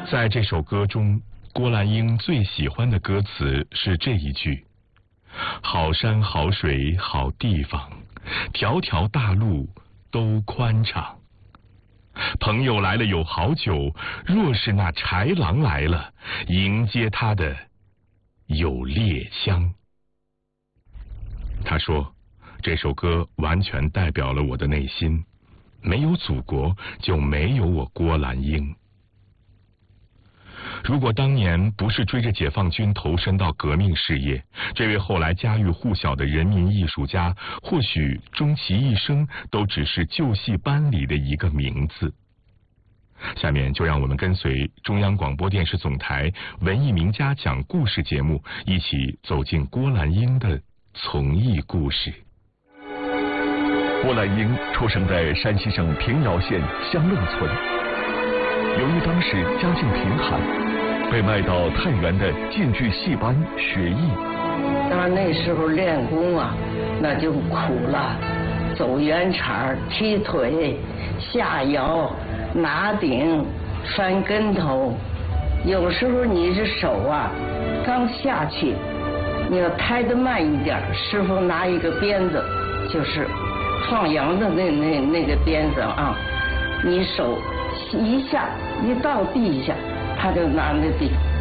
在这首歌中，郭兰英最喜欢的歌词是这一句：好山好水好地方，条条大路都宽敞。朋友来了有好酒，若是那豺狼来了，迎接他的有猎枪。他说，这首歌完全代表了我的内心，没有祖国，就没有我郭兰英。如果当年不是追着解放军投身到革命事业，这位后来家喻户晓的人民艺术家，或许终其一生都只是旧戏班里的一个名字。下面就让我们跟随中央广播电视总台文艺名家讲故事节目，一起走进郭兰英的从艺故事。 郭兰英出生在山西省平遥县香乐村，由于当时家境贫寒，被卖到太原的晋剧戏班学艺。 当然那时候练功啊，那就苦了，走圆场、踢腿、下摇、拿顶、翻跟头。有时候你这手啊，刚下去，你要抬得慢一点，师傅拿一个鞭子，就是放羊的那个鞭子啊，你手一下一到地下，他就拿那地